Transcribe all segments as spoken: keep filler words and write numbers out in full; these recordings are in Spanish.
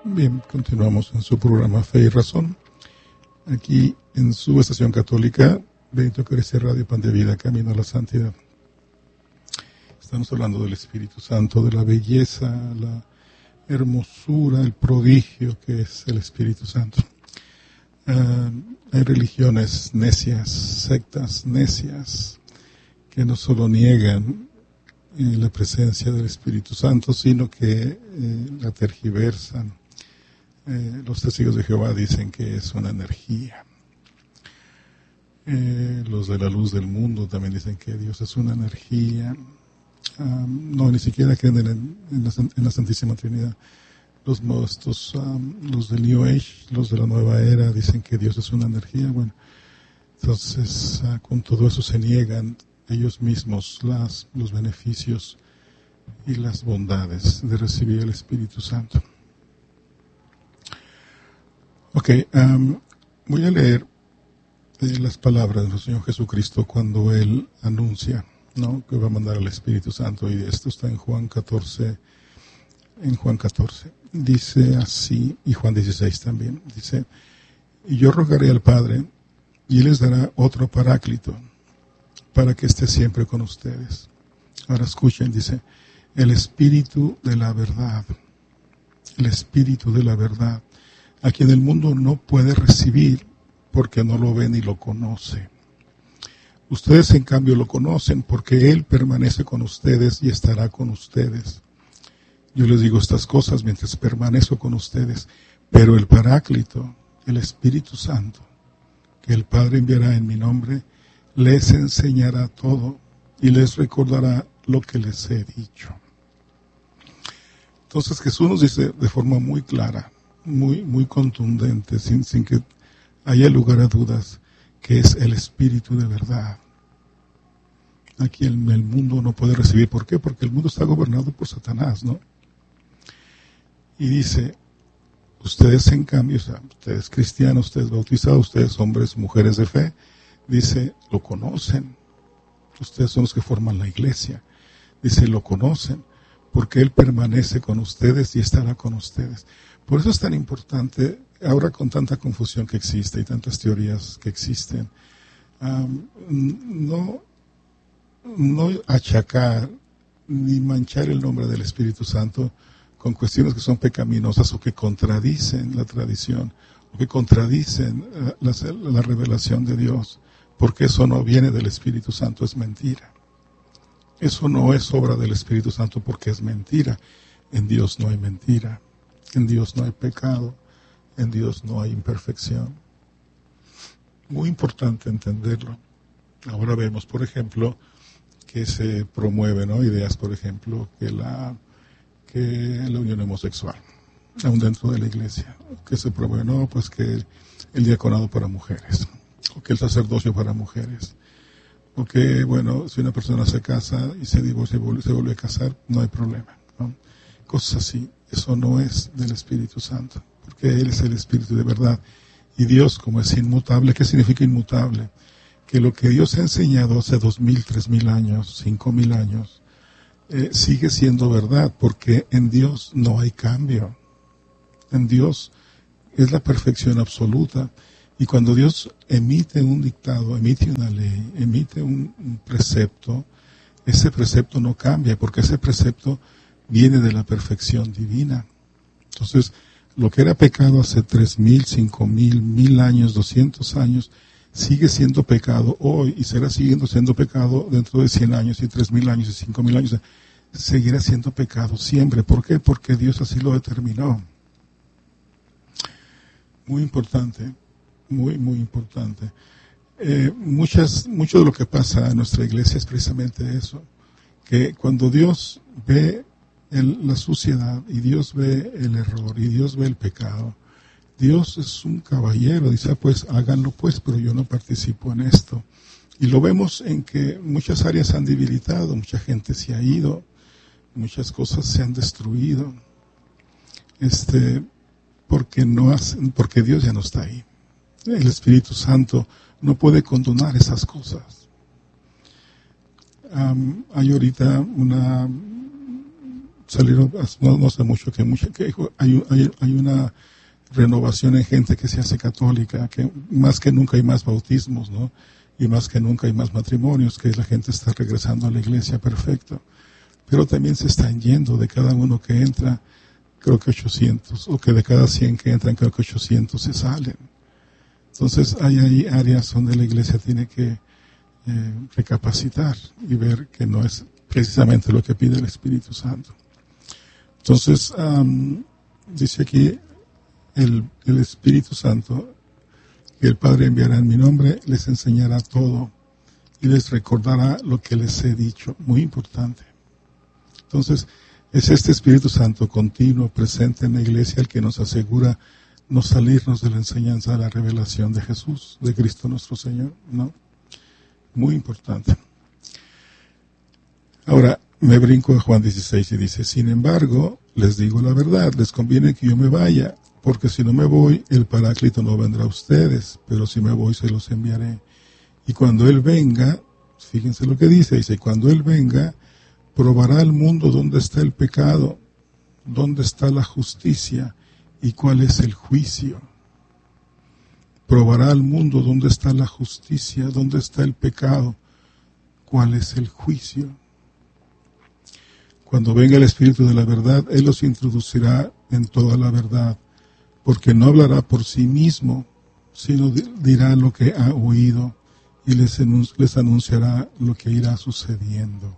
Bien, continuamos en su programa Fe y Razón, aquí en su estación católica, Benito Eucaristía Radio, Pan de Vida, Camino a la Santidad. Estamos hablando del Espíritu Santo, de la belleza, la hermosura, el prodigio que es el Espíritu Santo. Uh, hay religiones necias, sectas necias, que no solo niegan eh, la presencia del Espíritu Santo, sino que eh, la tergiversan. Eh, los testigos de Jehová dicen que es una energía. Eh, los de la luz del mundo también dicen que Dios es una energía. Um, no, ni siquiera creen en, en, la, en la Santísima Trinidad. Los, estos, um, los del New Age, los de la Nueva Era, dicen que Dios es una energía. Bueno, entonces uh, con todo eso se niegan ellos mismos las, los beneficios y las bondades de recibir el Espíritu Santo. Ok, um, voy a leer eh, las palabras del Señor Jesucristo cuando Él anuncia, ¿no?, que va a mandar al Espíritu Santo, y esto está en Juan catorce, en Juan catorce. Dice así, y Juan dieciséis también, dice: y yo rogaré al Padre, y Él les dará otro Paráclito, para que esté siempre con ustedes. Ahora escuchen, dice, el Espíritu de la verdad, el Espíritu de la verdad, a quien el mundo no puede recibir porque no lo ve ni lo conoce. Ustedes en cambio lo conocen porque Él permanece con ustedes y estará con ustedes. Yo les digo estas cosas mientras permanezco con ustedes, pero el Paráclito, el Espíritu Santo, que el Padre enviará en mi nombre, les enseñará todo y les recordará lo que les he dicho. Entonces Jesús nos dice de forma muy clara, muy, muy contundente, sin, sin que haya lugar a dudas, que es el Espíritu de verdad. Aquí el, el mundo no puede recibir. ¿Por qué? Porque el mundo está gobernado por Satanás, ¿no? Y dice, ustedes en cambio, o sea, ustedes cristianos, ustedes bautizados, ustedes hombres, mujeres de fe, dice, lo conocen. Ustedes son los que forman la iglesia. Dice, lo conocen, porque Él permanece con ustedes y estará con ustedes. Por eso es tan importante, ahora con tanta confusión que existe y tantas teorías que existen, um, no, no achacar ni manchar el nombre del Espíritu Santo con cuestiones que son pecaminosas o que contradicen la tradición o que contradicen uh, la, la revelación de Dios, porque eso no viene del Espíritu Santo, es mentira. Eso no es obra del Espíritu Santo porque es mentira. En Dios no hay mentira. En Dios no hay pecado, en Dios no hay imperfección. Muy importante entenderlo. Ahora vemos, por ejemplo, que se promueven, ¿no?, ideas, por ejemplo, que la, que la unión homosexual, aún dentro de la iglesia, que se promueve, no, pues que el diaconado para mujeres, o que el sacerdocio para mujeres, o que, bueno, si una persona se casa y se divorcia y vuelve, se vuelve a casar, no hay problema, ¿no? Cosas así. Eso no es del Espíritu Santo, porque Él es el Espíritu de verdad. Y Dios, como es inmutable, ¿qué significa inmutable? Que lo que Dios ha enseñado hace dos mil, tres mil años, cinco mil años, eh, sigue siendo verdad, porque en Dios no hay cambio. En Dios es la perfección absoluta. Y cuando Dios emite un dictado, emite una ley, emite un, un precepto, ese precepto no cambia, porque ese precepto viene de la perfección divina. Entonces, lo que era pecado hace tres mil, cinco mil, mil años, doscientos años, sigue siendo pecado hoy y será siguiendo siendo pecado dentro de cien años y tres mil años y cinco mil años. Seguirá siendo pecado siempre. ¿Por qué? Porque Dios así lo determinó. Muy importante, muy, muy importante. Eh, muchas, mucho de lo que pasa en nuestra iglesia es precisamente eso, que cuando Dios ve El, la suciedad y Dios ve el error y Dios ve el pecado, Dios es un caballero, dice, ah, pues háganlo pues, pero yo no participo en esto. Y lo vemos en que muchas áreas se han debilitado, mucha gente se ha ido, muchas cosas se han destruido, este, porque no hacen, porque Dios ya no está ahí. El Espíritu Santo no puede condonar esas cosas. Um, hay ahorita una salieron, no, no hace mucho, que, mucha, que hay, hay, hay una renovación en gente que se hace católica, que más que nunca hay más bautismos, ¿no? Y más que nunca hay más matrimonios, que la gente está regresando a la iglesia, perfecto. Pero también se están yendo de cada uno que entra, creo que ochocientos, o que de cada cien que entran, creo que ochocientos se salen. Entonces hay ahí áreas donde la iglesia tiene que eh, recapacitar y ver que no es precisamente lo que pide el Espíritu Santo. Entonces, um, dice aquí, el, el Espíritu Santo, que el Padre enviará en mi nombre, les enseñará todo y les recordará lo que les he dicho. Muy importante. Entonces, es este Espíritu Santo continuo, presente en la iglesia, el que nos asegura no salirnos de la enseñanza de la revelación de Jesús, de Cristo nuestro Señor, ¿no? Muy importante. Ahora, me brinco a Juan dieciséis y dice, sin embargo, les digo la verdad, les conviene que yo me vaya, porque si no me voy, el Paráclito no vendrá a ustedes, pero si me voy, se los enviaré. Y cuando Él venga, fíjense lo que dice, dice, cuando Él venga, probará al mundo dónde está el pecado, dónde está la justicia y cuál es el juicio. Probará al mundo dónde está la justicia, dónde está el pecado, cuál es el juicio. Cuando venga el Espíritu de la verdad, Él los introducirá en toda la verdad, porque no hablará por sí mismo, sino dirá lo que ha oído y les, les anunciará lo que irá sucediendo.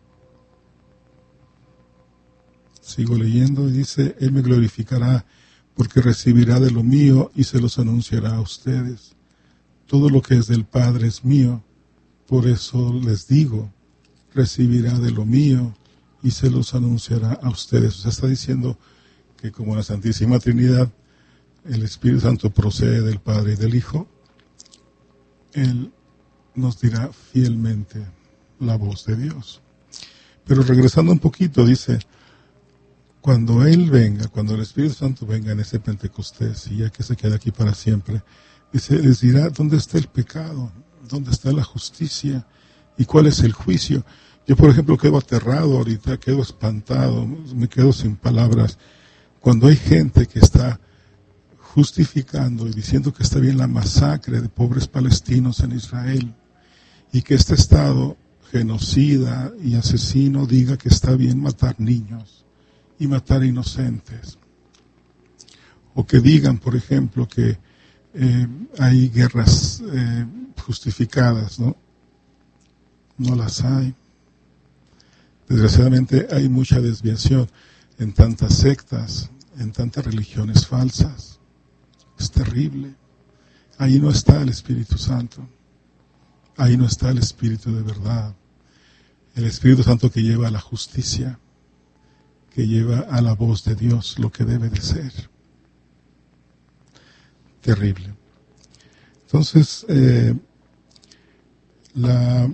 Sigo leyendo y dice, Él me glorificará porque recibirá de lo mío y se los anunciará a ustedes. Todo lo que es del Padre es mío, por eso les digo, recibirá de lo mío y se los anunciará a ustedes. O sea, está diciendo que como la Santísima Trinidad, el Espíritu Santo procede del Padre y del Hijo, Él nos dirá fielmente la voz de Dios. Pero regresando un poquito, dice, cuando Él venga, cuando el Espíritu Santo venga en ese Pentecostés, y ya que se queda aquí para siempre, dice, les dirá dónde está el pecado, dónde está la justicia y cuál es el juicio. Yo, por ejemplo, quedo aterrado ahorita, quedo espantado, me quedo sin palabras, cuando hay gente que está justificando y diciendo que está bien la masacre de pobres palestinos en Israel, y que este Estado genocida y asesino diga que está bien matar niños y matar inocentes. O que digan, por ejemplo, que eh, hay guerras eh, justificadas, ¿no? No las hay. Desgraciadamente hay mucha desviación en tantas sectas, en tantas religiones falsas. Es terrible. Ahí no está el Espíritu Santo. Ahí no está el Espíritu de verdad. El Espíritu Santo que lleva a la justicia, que lleva a la voz de Dios lo que debe de ser. Terrible. Entonces, eh, la,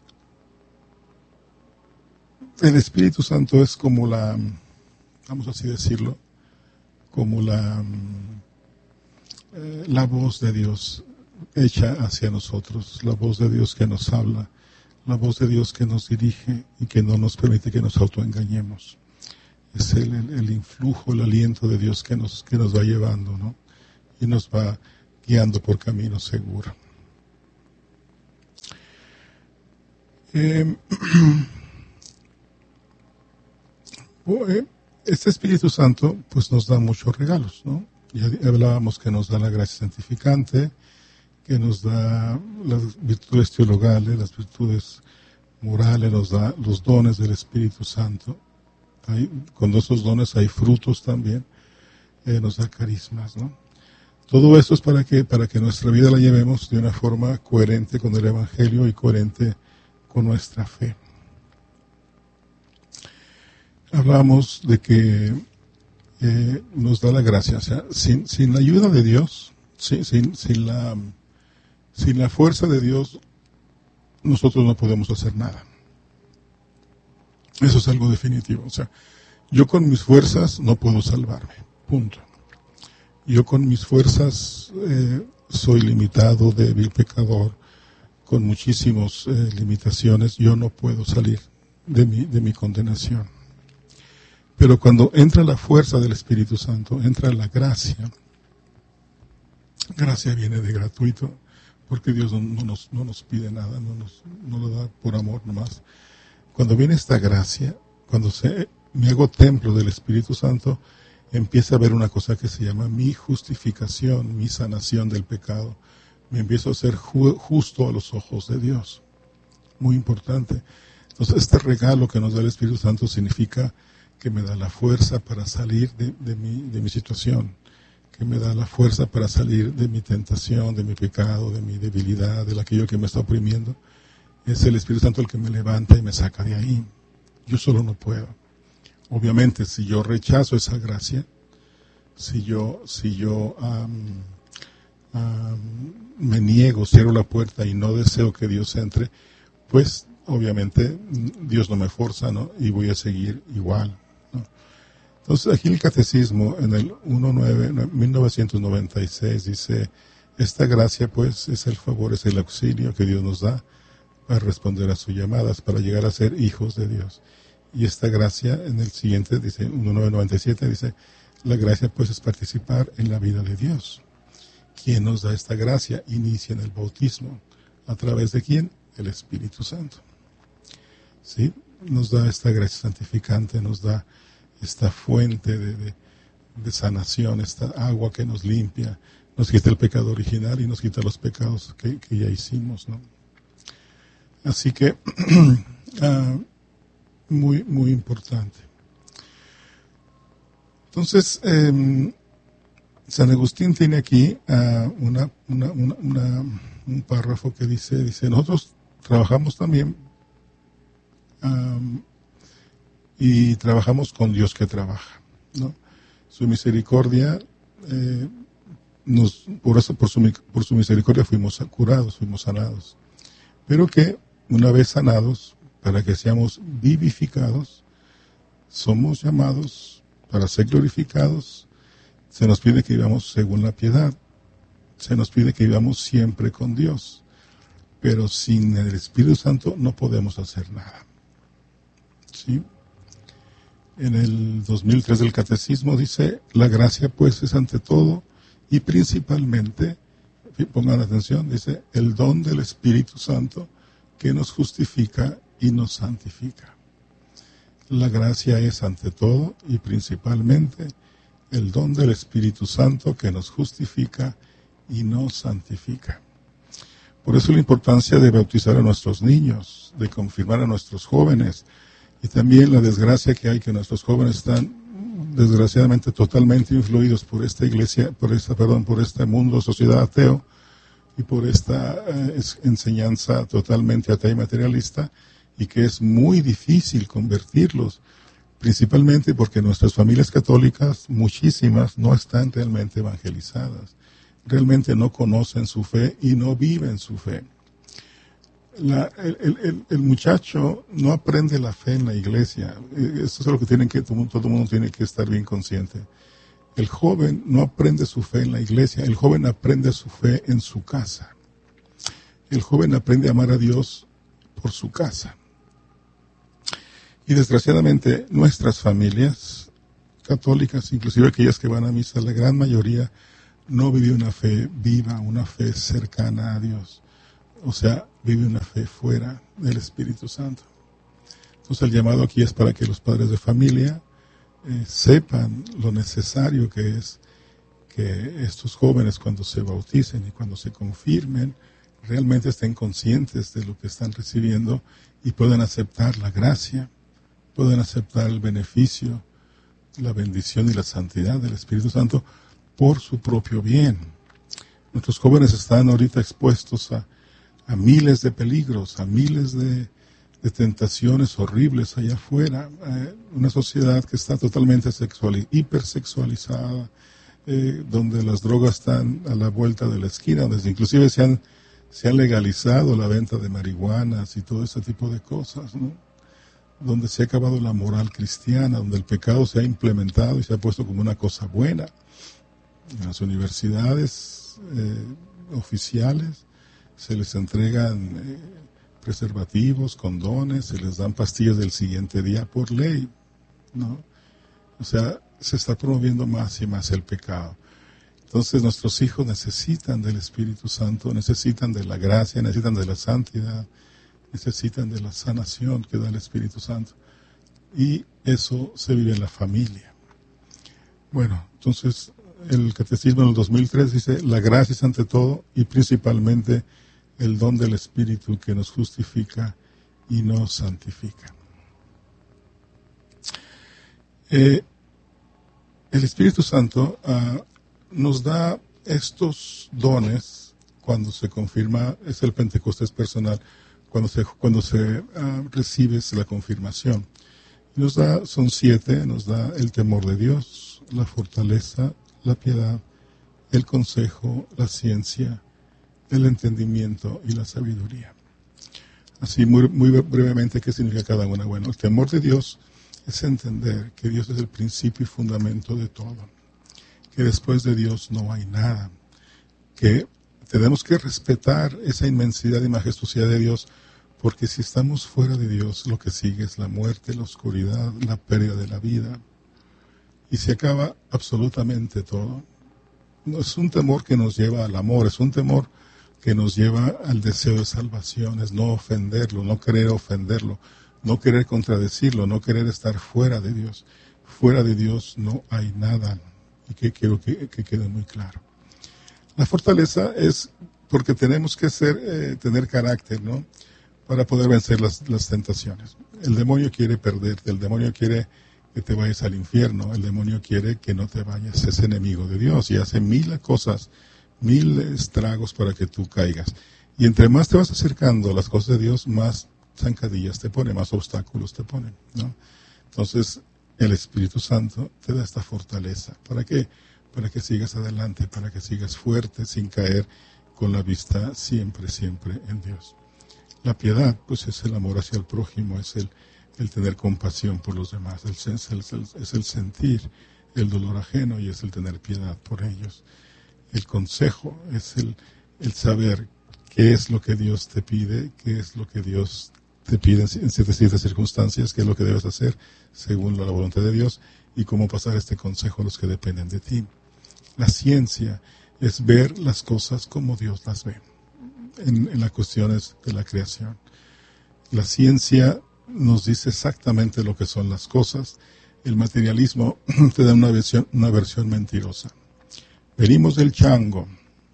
el Espíritu Santo es como la, vamos así decirlo, como la, eh, la voz de Dios hecha hacia nosotros, la voz de Dios que nos habla, la voz de Dios que nos dirige y que no nos permite que nos autoengañemos. Es el, el, el influjo, el aliento de Dios que nos, que nos va llevando, ¿no? Y nos va guiando por camino seguro. Eh, este Espíritu Santo pues nos da muchos regalos, ¿no? Ya hablábamos que nos da la gracia santificante, que nos da las virtudes teologales, las virtudes morales, nos da los dones del Espíritu Santo. Hay, con esos dones hay frutos también, eh, nos da carismas, ¿no? Todo eso es para que, para que nuestra vida la llevemos de una forma coherente con el Evangelio y coherente con nuestra fe. Hablamos de que eh, nos da la gracia, o sea, sin, sin la ayuda de Dios, sin, sin, sin, la, sin la fuerza de Dios, nosotros no podemos hacer nada. Eso es algo definitivo. O sea, yo con mis fuerzas no puedo salvarme. Punto. Yo con mis fuerzas eh, soy limitado, débil, pecador, con muchísimas eh, limitaciones. Yo no puedo salir de mi, de mi condenación. Pero cuando entra la fuerza del Espíritu Santo, entra la gracia. Gracia viene de gratuito, porque Dios no, no, nos, no nos pide nada, no nos no lo da por amor nomás. Cuando viene esta gracia, cuando se, me hago templo del Espíritu Santo, empieza a haber una cosa que se llama mi justificación, mi sanación del pecado. Me empiezo a ser ju- justo a los ojos de Dios. Muy importante. Entonces, este regalo que nos da el Espíritu Santo significa que me da la fuerza para salir de, de, mi, de mi situación, que me da la fuerza para salir de mi tentación, de mi pecado, de mi debilidad, de aquello que me está oprimiendo. Es el Espíritu Santo el que me levanta y me saca de ahí. Yo solo no puedo. Obviamente, si yo rechazo esa gracia, si yo, si yo um, um, me niego, cierro la puerta y no deseo que Dios entre, pues obviamente Dios no me forza, ¿no? Y voy a seguir igual, ¿no? Entonces aquí el catecismo en el mil novecientos noventa y seis dice, esta gracia pues es el favor, es el auxilio que Dios nos da para responder a sus llamadas, para llegar a ser hijos de Dios. Y esta gracia en el siguiente, dice mil novecientos noventa y siete, dice, la gracia pues es participar en la vida de Dios. ¿Quién nos da esta gracia? Inicia en el bautismo. ¿A través de quién? El Espíritu Santo. ¿Sí? Nos da esta gracia santificante, nos da esta fuente de, de, de sanación, esta agua que nos limpia, nos quita el pecado original y nos quita los pecados que, que ya hicimos, ¿no? Así que, uh, muy, muy importante. Entonces, eh, San Agustín tiene aquí uh, una, una, una, una, un párrafo que dice, dice, nosotros trabajamos también um, y trabajamos con Dios que trabaja, ¿no? Su misericordia, eh, nos, por, eso, por, su, por su misericordia fuimos curados, fuimos sanados. Pero que una vez sanados, para que seamos vivificados, somos llamados para ser glorificados. Se nos pide que vivamos según la piedad. Se nos pide que vivamos siempre con Dios. Pero sin el Espíritu Santo no podemos hacer nada. ¿Sí? En el dos mil tres del Catecismo dice, la gracia pues es ante todo y principalmente, pongan atención, dice, el don del Espíritu Santo que nos justifica y nos santifica. La gracia es ante todo y principalmente el don del Espíritu Santo que nos justifica y nos santifica. Por eso la importancia de bautizar a nuestros niños, de confirmar a nuestros jóvenes, y también la desgracia que hay que nuestros jóvenes están desgraciadamente totalmente influidos por esta iglesia, por esta, perdón, por este mundo, sociedad ateo, y por esta eh, enseñanza totalmente atea y materialista, y que es muy difícil convertirlos, principalmente porque nuestras familias católicas, muchísimas, no están realmente evangelizadas, realmente no conocen su fe y no viven su fe. La, el, el, el muchacho no aprende la fe en la iglesia. Eso es lo que tienen que todo, todo el mundo tiene que estar bien consciente. El joven no aprende su fe en la iglesia, el joven aprende su fe en su casa. El joven aprende a amar a Dios por su casa. Y desgraciadamente nuestras familias católicas, inclusive aquellas que van a misa, la gran mayoría no vive una fe viva, una fe cercana a Dios. O sea, vive una fe fuera del Espíritu Santo. Entonces el llamado aquí es para que los padres de familia eh, sepan lo necesario que es que estos jóvenes cuando se bauticen y cuando se confirmen, realmente estén conscientes de lo que están recibiendo y puedan aceptar la gracia, puedan aceptar el beneficio, la bendición y la santidad del Espíritu Santo por su propio bien. Nuestros jóvenes están ahorita expuestos a a miles de peligros, a miles de, de tentaciones horribles allá afuera, eh, una sociedad que está totalmente sexual, hipersexualizada, eh, donde las drogas están a la vuelta de la esquina, donde inclusive se han, se han legalizado la venta de marihuanas y todo ese tipo de cosas, ¿no? Donde se ha acabado la moral cristiana, donde el pecado se ha implementado y se ha puesto como una cosa buena. En las universidades eh, oficiales se les entregan eh, preservativos, condones, se les dan pastillas del siguiente día por ley, ¿no? O sea, se está promoviendo más y más el pecado. Entonces nuestros hijos necesitan del Espíritu Santo, necesitan de la gracia, necesitan de la santidad, necesitan de la sanación que da el Espíritu Santo. Y eso se vive en la familia. Bueno, entonces el Catecismo en el dos mil tres dice, la gracia es ante todo y principalmente el don del Espíritu que nos justifica y nos santifica. Eh, el Espíritu Santo uh, nos da estos dones cuando se confirma, es el Pentecostés personal, cuando se, cuando se uh, recibe la confirmación. Nos da, son siete, nos da el temor de Dios, la fortaleza, la piedad, el consejo, la ciencia, el entendimiento y la sabiduría. Así muy, muy brevemente, ¿qué significa cada una? Bueno, el temor de Dios es entender que Dios es el principio y fundamento de todo, que después de Dios no hay nada, que tenemos que respetar esa inmensidad y majestuosidad de Dios, porque si estamos fuera de Dios, lo que sigue es la muerte, la oscuridad, la pérdida de la vida, y se acaba absolutamente todo. No es un temor que nos lleva al amor, es un temor que nos lleva al deseo de salvación, es no ofenderlo, no querer ofenderlo, no querer contradecirlo, no querer estar fuera de Dios. Fuera de Dios no hay nada, y que quiero que, que quede muy claro. La fortaleza es porque tenemos que ser, eh, tener carácter, ¿no?, para poder vencer las, las tentaciones. El demonio quiere perderte, el demonio quiere que te vayas al infierno, el demonio quiere que no te vayas, es enemigo de Dios y hace mil cosas, mil estragos para que tú caigas. Y entre más te vas acercando a las cosas de Dios, más zancadillas te pone, más obstáculos te ponen, ¿no? Entonces, el Espíritu Santo te da esta fortaleza. ¿Para qué? Para que sigas adelante, para que sigas fuerte, sin caer, con la vista siempre, siempre en Dios. La piedad, pues, es el amor hacia el prójimo, es el, el tener compasión por los demás, es el, es, el, es el sentir el dolor ajeno y es el tener piedad por ellos. El consejo es el, el saber qué es lo que Dios te pide, qué es lo que Dios te pide en ciertas, ciertas circunstancias, qué es lo que debes hacer según la voluntad de Dios y cómo pasar este consejo a los que dependen de ti. La ciencia es ver las cosas como Dios las ve en, en las cuestiones de la creación. La ciencia nos dice exactamente lo que son las cosas. El materialismo te da una versión, una versión mentirosa. Venimos del chango.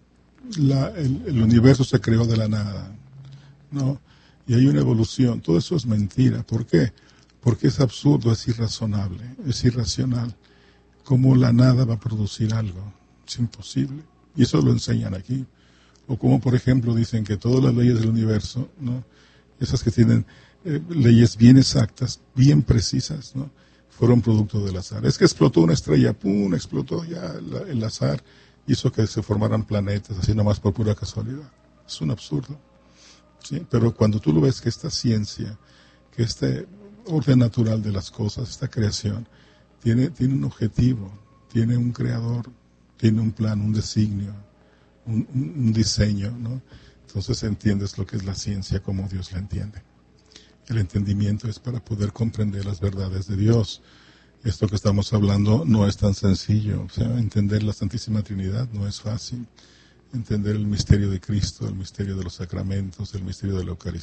La, el, el universo se creó de la nada, ¿no? Y hay una evolución. Todo eso es mentira. ¿Por qué? Porque es absurdo, es irrazonable, es irracional. ¿Cómo la nada va a producir algo? Es imposible. Y eso lo enseñan aquí. O como, por ejemplo, dicen que todas las leyes del universo, ¿no?, esas que tienen eh, leyes bien exactas, bien precisas, ¿no?, fueron producto del azar. Es que explotó una estrella, ¡pum!, explotó ya la, el azar, hizo que se formaran planetas, así nomás por pura casualidad. Es un absurdo, ¿sí? Pero cuando tú lo ves que esta ciencia, que este orden natural de las cosas, esta creación, tiene, tiene un objetivo, tiene un creador, tiene un plan, un designio, un, un, un diseño, ¿no? Entonces entiendes lo que es la ciencia como Dios la entiende. El entendimiento es para poder comprender las verdades de Dios. Esto que estamos hablando no es tan sencillo. O sea, entender la Santísima Trinidad no es fácil. Entender el misterio de Cristo, el misterio de los sacramentos, el misterio de la Eucaristía.